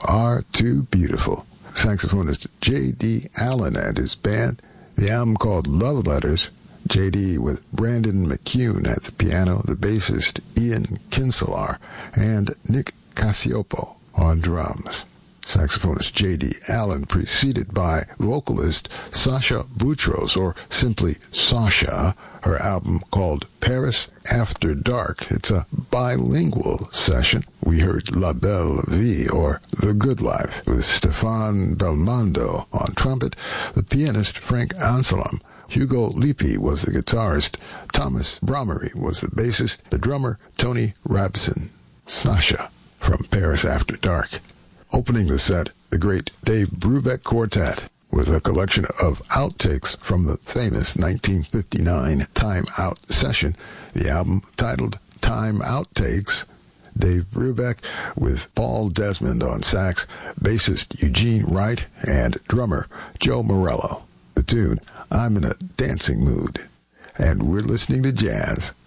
Are Too Beautiful. Saxophonist J.D. Allen and his band. The album called Love Letters. J.D. with Brandon McCune at the piano, the bassist Ian Kinselaar, and Nick Cacioppo on drums. Saxophonist J.D. Allen, preceded by vocalist Sasha Boutros, or simply Sasha. Her album called Paris After Dark. It's a bilingual session. We heard La Belle Vie, or The Good Life, with Stefan Belmondo on trumpet, the pianist Frank Anselm. Hugo Lippi was the guitarist. Thomas Brommery was the bassist. The drummer, Tony Rabson. Sasha from Paris After Dark. Opening the set, the great Dave Brubeck Quartet with a collection of outtakes from the famous 1959 Time Out session. The album titled Time Outtakes. Dave Brubeck with Paul Desmond on sax, bassist Eugene Wright, and drummer Joe Morello. The tune, I'm in a Dancing Mood. And we're listening to jazz.